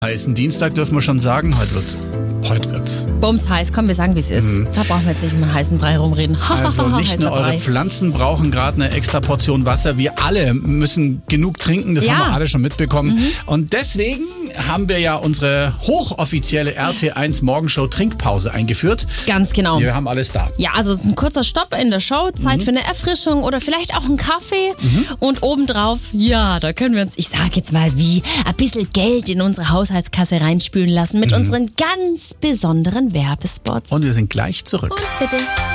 Heißen Dienstag dürfen wir schon sagen, heute wird's. Bums heiß, komm, wir sagen, wie es ist. Da brauchen wir jetzt nicht mit einem heißen Brei rumreden. Also nicht nur eure Brei. Pflanzen brauchen gerade eine extra Portion Wasser. Wir alle müssen genug trinken, das Ja. haben wir alle schon mitbekommen. Und deswegen haben wir ja unsere hochoffizielle RT1 Morgenshow Trinkpause eingeführt. Ganz genau. Wir haben alles da. Ja, also es ist ein kurzer Stopp in der Show, Zeit für eine Erfrischung oder vielleicht auch einen Kaffee. Und obendrauf, ja, da können wir uns, ich sag jetzt mal wie, ein bisschen Geld in unsere Haushaltskasse reinspülen lassen mit unseren ganz besonderen Werbespots. Und wir sind gleich zurück. Und bitte.